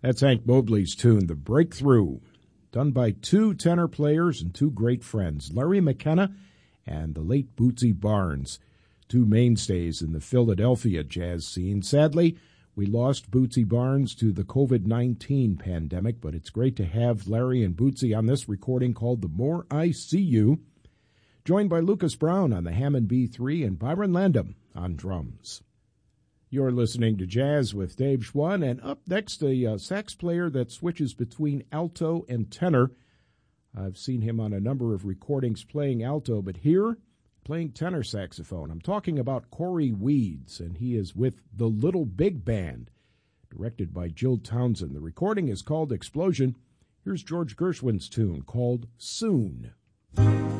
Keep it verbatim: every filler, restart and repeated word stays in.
That's Hank Mobley's tune, The Breakthrough, done by two tenor players and two great friends, Larry McKenna and the late Bootsy Barnes, two mainstays in the Philadelphia jazz scene. Sadly, we lost Bootsy Barnes to the covid nineteen pandemic, but it's great to have Larry and Bootsy on this recording called The More I See You, joined by Lucas Brown on the Hammond B three and Byron Landam on drums. You're listening to Jazz with Dave Schwann, and up next, a uh, sax player that switches between alto and tenor. I've seen him on a number of recordings playing alto, but here, playing tenor saxophone. I'm talking about Corey Weeds, and he is with the Little Big Band, directed by Jill Townsend. The recording is called Explosion. Here's George Gershwin's tune called Soon.